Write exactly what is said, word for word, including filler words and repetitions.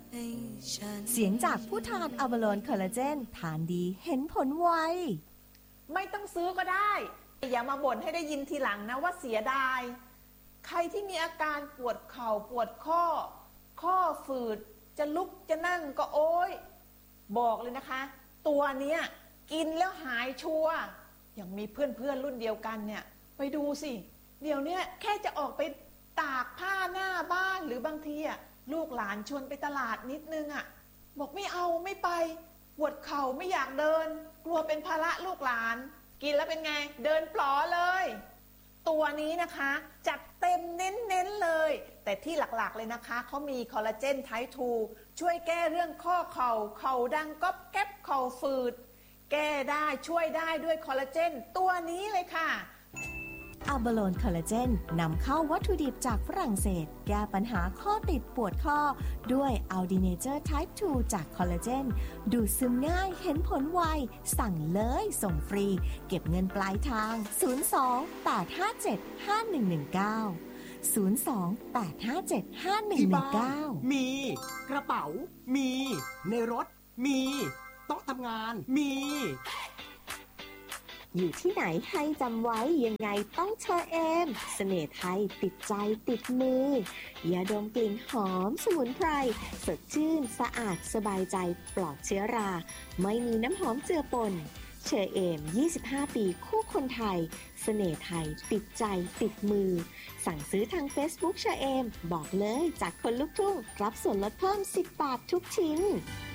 เสียงจากผู้ทานอะบาโลนคอลลาเจนทานดีเห็นผลไวไม่ต้องซื้อก็ได้อย่ามาบ่นให้ได้ยินทีหลังนะว่าเสียดายใครที่มีอาการปวดเข่าปวดข้อข้อฝืดจะลุกจะนั่งก็โอ๊ยบอกเลยนะคะตัวเนี้ยกินแล้วหายชัวร์อย่างมีเพื่อนๆรุ่นเดียวกันเนี่ยไปดูสิเดี๋ยวนี้แค่จะออกไปตากผ้าหน้าบ้านหรือบางทีอ่ะลูกหลานชวนไปตลาดนิดนึงอ่ะบอกไม่เอาไม่ไปปวดเข่าไม่อยากเดินกลัวเป็นภาระลูกหลานกินแล้วเป็นไงเดินปลอเลยตัวนี้นะคะจัดเต็มเน้นๆเลยแต่ที่หลักๆเลยนะคะเขามีคอลลาเจนไทป์ทูช่วยแก้เรื่องข้อเข่าเข่าดังก๊อบแก๊บเข่าฝืดแก้ได้ช่วยได้ด้วยคอลลาเจนตัวนี้เลยค่ะอะบาโลนคอลลาเจนนำเข้าวัตถุดิบจากฝรั่งเศสแก้ปัญหาข้อติดปวดข้อด้วยอัลดีเนเจอร์ไทป์ทูจากคอลลาเจนดูดซึมง่ายเห็นผลไวสั่งเลยส่งฟรีเก็บเงินปลายทางศูนย์ สอง แปด ห้า เจ็ด ห้า หนึ่ง หนึ่ง เก้า ศูนย์ สอง แปด ห้า เจ็ด ห้า หนึ่ง หนึ่ง เก้ามีกระเป๋ามีในรถมีโต๊ะทำงานมีอยู่ที่ไหนให้จำไว้ยังไงต้องเชอเอมเสน่ห์ไทยติดใจติดมือยาดมกลิ่นหอมสมุนไพรสดชื่นสะอาดสบายใจปลอดเชื้อราไม่มีน้ำหอมเจือปนเชอเอมยี่สิบห้าปีคู่คนไทยเสน่ห์ไทยติดใจติดมือสั่งซื้อทาง Facebook เชอเอมบอกเลยจากคนลุกทุ่งรับส่วนลดเพิ่มสิบบาททุกชิ้น